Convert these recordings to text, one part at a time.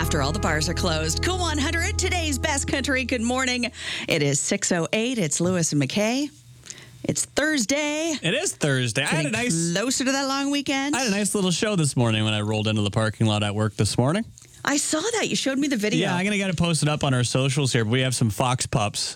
after all the bars are closed. Cool 100, today's best country. Good morning. It is 6:08. It's Lewis and McKay. It's Thursday. It is Thursday. Closer to that long weekend. I had a nice little show this morning when I rolled into the parking lot at work this morning. I saw that. You showed me the video. Yeah, I'm going to get it posted up on our socials here. But we have some fox pups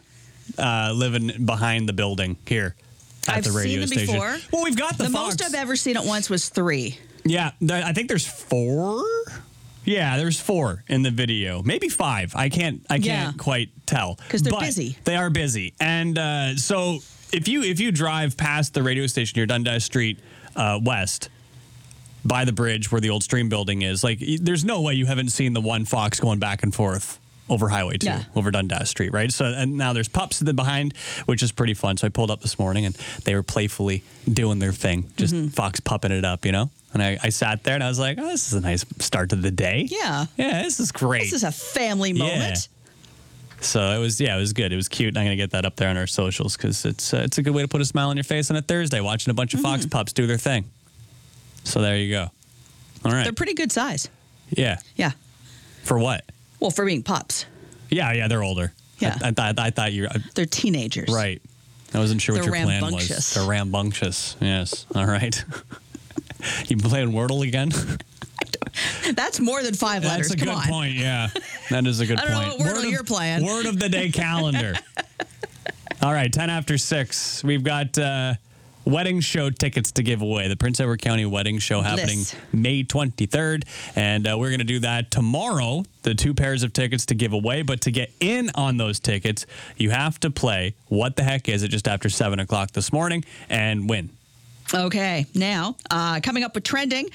living behind the building here at the radio station. I've seen them before. Well, we've got the fox. most I've ever seen at once was 3. Yeah, I think there's 4. Yeah, there's 4 in the video. Maybe 5. I can't quite tell. Because they're busy. They are busy. And so if you drive past the radio station here, Dundas Street West, by the bridge where the old Stream building is, like, there's no way you haven't seen the one fox going back and forth over Highway 2, over Dundas Street, right? So, and now there's pups in the behind, which is pretty fun. So I pulled up this morning, and they were playfully doing their thing, just fox pupping it up, you know? And I sat there, and I was like, oh, this is a nice start to the day. Yeah. Yeah, this is great. This is a family moment. Yeah. So it was good. It was cute. And I'm going to get that up there on our socials because it's a good way to put a smile on your face on a Thursday, watching a bunch of fox pups do their thing. So there you go. All right. They're pretty good size. Yeah. Yeah. For what? Well, for being pups. Yeah, they're older. Yeah. I thought you were... They're teenagers. Right. I wasn't sure what your plan was. Rambunctious. They're rambunctious. Yes. All right. You playing Wordle again? That's more than 5 letters. That's a good point, yeah. That is a good point. I don't know what Wordle you're playing. Word of the day calendar. All right, 10 after 6. We've got wedding show tickets to give away. The Prince Edward County Wedding Show happening May 23rd. And we're going to do that tomorrow, the 2 pairs of tickets to give away. But to get in on those tickets, you have to play What the Heck Is It just after 7 o'clock this morning and win. Okay. Now, coming up with trending,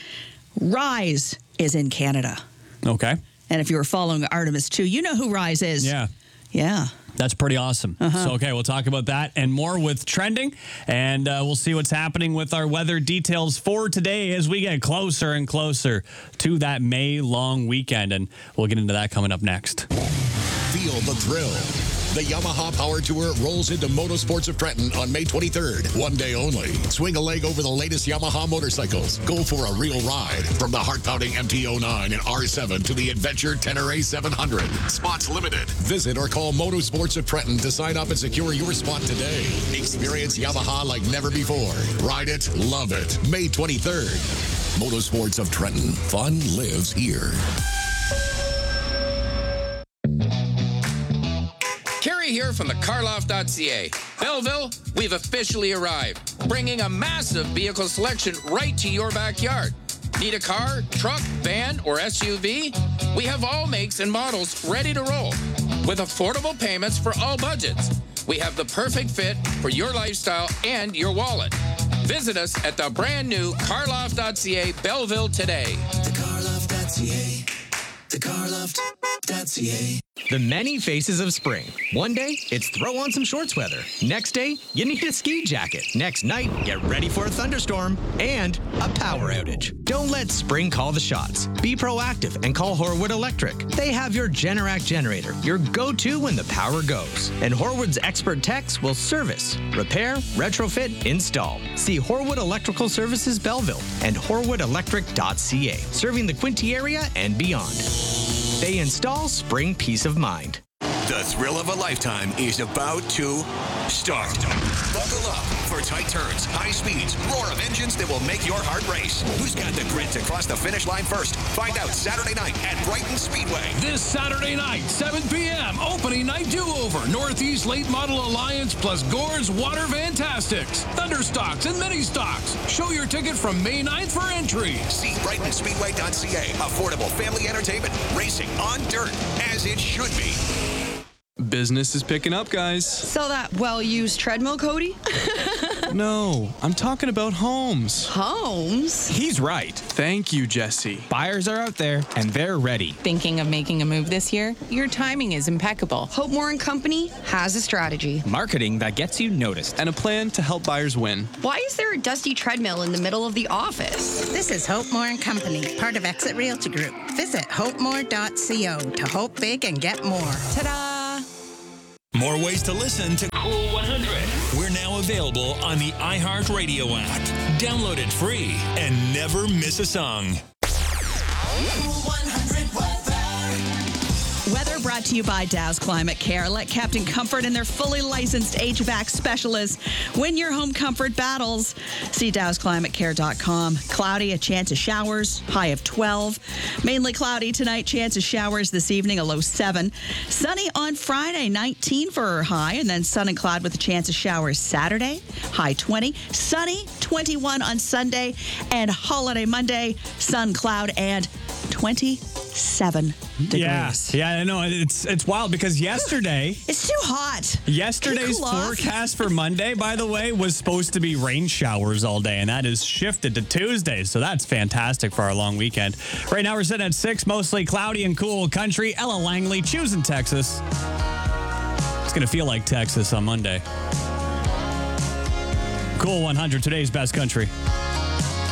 Rise is in Canada. Okay. And if you were following Artemis 2, you know who Rise is. Yeah. Yeah. That's pretty awesome. So, okay, we'll talk about that and more with trending, and we'll see what's happening with our weather details for today as we get closer and closer to that May long weekend, and we'll get into that coming up next. Feel the thrill. The Yamaha Power Tour rolls into Motorsports of Trenton on May 23rd. One day only. Swing a leg over the latest Yamaha motorcycles. Go for a real ride. From the heart-pounding MT-09 and R7 to the Adventure Tenere 700. Spots limited. Visit or call Motorsports of Trenton to sign up and secure your spot today. Experience Yamaha like never before. Ride it, love it. May 23rd. Motorsports of Trenton. Fun lives here. Kerry here from the carloft.ca. Belleville, we've officially arrived, bringing a massive vehicle selection right to your backyard. Need a car, truck, van, or SUV? We have all makes and models ready to roll with affordable payments for all budgets. We have the perfect fit for your lifestyle and your wallet. Visit us at the brand new carloft.ca Belleville today. thecarloft.ca. thecarloft.ca. The many faces of spring. One day, it's throw on some shorts weather. Next day, you need a ski jacket. Next night, get ready for a thunderstorm and a power outage. Don't let spring call the shots. Be proactive and call Horwood Electric. They have your Generac generator, your go-to when the power goes. And Horwood's expert techs will service, repair, retrofit, install. See Horwood Electrical Services Belleville and horwoodelectric.ca, serving the Quinte area and beyond. They install spring peace of mind. The thrill of a lifetime is about to start. Buckle up for tight turns, high speeds, roar of engines that will make your heart race. Who's got the grit to cross the finish line first? Find out Saturday night at Brighton Speedway. This Saturday night, 7 p.m., opening night do-over. Northeast Late Model Alliance plus Gore's Water Fantastics, Thunderstocks, and Mini Stocks. Show your ticket from May 9th for entry. See BrightonSpeedway.ca. Affordable family entertainment. Racing on dirt, as it should be. Business is picking up, guys. So that well-used treadmill, Cody? No, I'm talking about homes. Homes? He's right. Thank you, Jesse. Buyers are out there, and they're ready. Thinking of making a move this year? Your timing is impeccable. Hope Moore & Company has a strategy. Marketing that gets you noticed. And a plan to help buyers win. Why is there a dusty treadmill in the middle of the office? This is Hope Moore & Company, part of Exit Realty Group. Visit hopemore.co to hope big and get more. Ta-da! More ways to listen to Cool 100. We're now available on the iHeartRadio app. Download it free and never miss a song. Cool 100 weather. Weather brought to you by Dow's Climate Care. Let Captain Comfort and their fully licensed HVAC specialists win your home comfort battles. See dowsclimatecare.com. Cloudy, a chance of showers, high of 12. Mainly cloudy tonight, chance of showers this evening, a low 7. Sunny on Friday, 19 for high, and then sun and cloud with a chance of showers Saturday, high 20. Sunny, 21 on Sunday, and holiday Monday, sun, cloud, and 27 degrees. Yeah, I know. It's wild because yesterday... It's too hot. Yesterday's Can you cool off? forecast for Monday, by the way, was supposed to be rain showers all day, and that is shifted to Tuesday. So that's fantastic for our long weekend. Right now we're sitting at 6, mostly cloudy and cool country. Ella Langley choosing Texas. It's going to feel like Texas on Monday. Cool 100, today's best country.